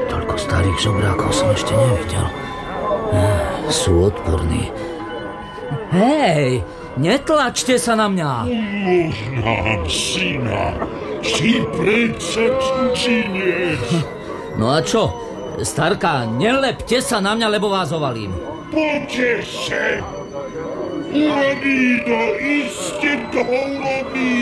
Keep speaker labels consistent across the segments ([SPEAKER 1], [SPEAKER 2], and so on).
[SPEAKER 1] Toľko starých žobrákov som ešte nevidel. Sú odporní.
[SPEAKER 2] Hej, netlačte sa na mňa.
[SPEAKER 3] Poznám syna. Si predsa cudzinec.
[SPEAKER 2] No a čo? Starka, nelepte sa na mňa, lebo vás ovalím.
[SPEAKER 3] Poďte sem. Urobí to, iste to urobí.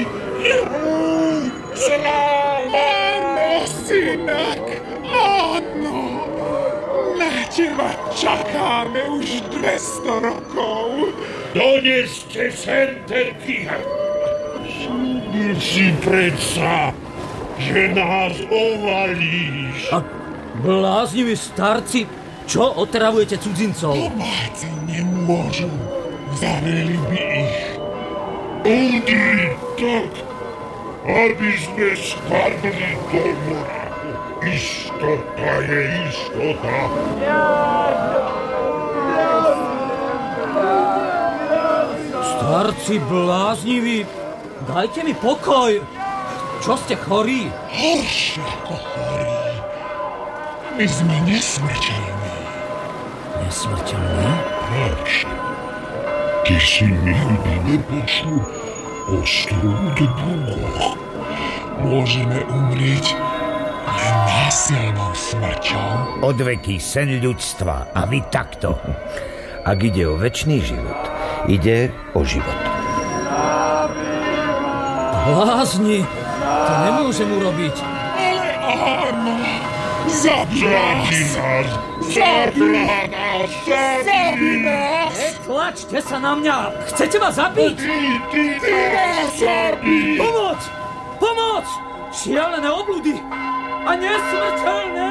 [SPEAKER 3] Sláva, synak. Áno. Na teba čakáme už 200 rokov. Doneste sem ten kýhar. Slúbil si predsa, že nás ovalíš.
[SPEAKER 2] A blázniví starci, čo otravujete cudzincov?
[SPEAKER 3] Domáci nemôžu. Zavreli by ich. Udri tak, aby sme spadli do mora. Istota je istota.
[SPEAKER 2] Starci blázniví, dajte mi pokoj. Čo ste chorí?
[SPEAKER 3] Horšie ako chorí. My sme nesmrteľní.
[SPEAKER 1] Nesmrteľný?
[SPEAKER 3] Preč? Ty si nikdy nepočul o Strúdbrugoch. Môžeme umrieť len násilnou smrťou.
[SPEAKER 4] Odveký sen ľudstva a vy takto. Ak ide o večný život, ide o život.
[SPEAKER 2] Blázni, to nemôžem urobiť.
[SPEAKER 3] Ale áno, zabí nás.
[SPEAKER 2] Tlačte sa na mňa! Chcete ma zabiť?
[SPEAKER 3] Ty nás zabí.
[SPEAKER 2] Pomoc! Pomoc! Šialené obludy! A nesmrteľné!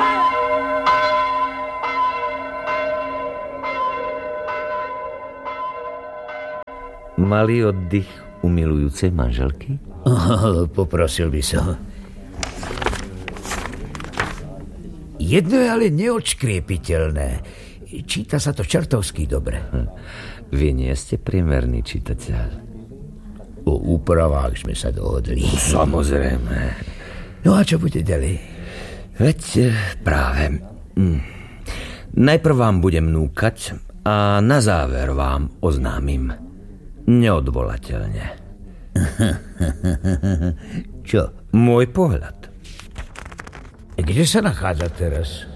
[SPEAKER 4] Malý oddych u milujúcej manželky?
[SPEAKER 1] Poprosil by som.
[SPEAKER 4] Jedno je ale neodškriepiteľné. Číta sa to čertovsky dobre. Vy nie ste priemerný čitateľ.
[SPEAKER 1] O úpravách sme sa dohodli.
[SPEAKER 4] Samozrejme.
[SPEAKER 1] No a čo bude ďalej?
[SPEAKER 4] Veď práve. Najprv vám budem núkať a na záver vám oznámim. Neodvolateľne.
[SPEAKER 1] Čo?
[SPEAKER 4] Môj pohľad.
[SPEAKER 1] Kde sa nachádza teraz?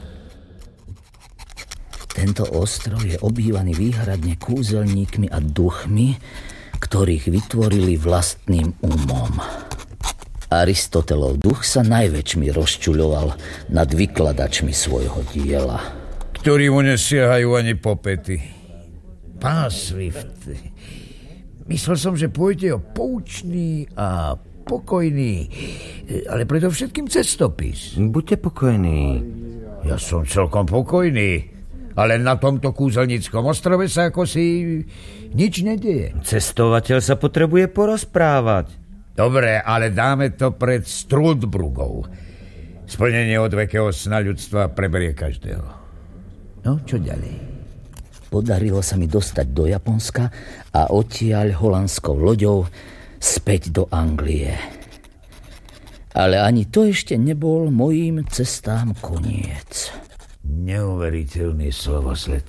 [SPEAKER 1] Tento ostrov je obývaný výhradne kúzelníkmi a duchmi, ktorých vytvorili vlastným umom. Aristotelov duch sa najväčšmi rozčuľoval nad vykladačmi svojho diela.
[SPEAKER 5] Ktorí mu nesiahajú ani po pety.
[SPEAKER 4] Pán Swift, myslel som, že pôjde o poučný a pokojný, ale predovšetkým cestopis.
[SPEAKER 5] Buďte pokojní.
[SPEAKER 4] Ja som celkom pokojný, ale na tomto kúzelníckom ostrove sa ako si nič nedieje.
[SPEAKER 5] Cestovateľ sa potrebuje porozprávať.
[SPEAKER 4] Dobre, ale dáme to pred Strúdbrugou. Splnenie odvekého sna ľudstva preberie každého. No, čo ďalej?
[SPEAKER 1] Podarilo sa mi dostať do Japonska a odtiaľ holandskou loďou späť do Anglie. Ale ani to ešte nebol mojím cestám koniec.
[SPEAKER 4] Neuveriteľný slovosled.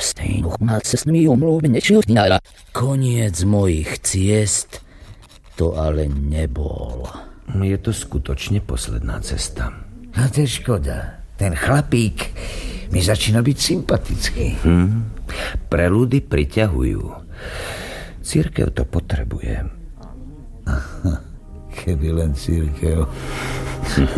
[SPEAKER 1] Koniec mojich ciest to ale nebol.
[SPEAKER 5] Je to skutočne posledná cesta.
[SPEAKER 4] No to je škoda. Ten chlapík mi začína byť sympatický.
[SPEAKER 5] Preludy priťahujú. Cirkev to potrebuje.
[SPEAKER 4] Keby len cirkev.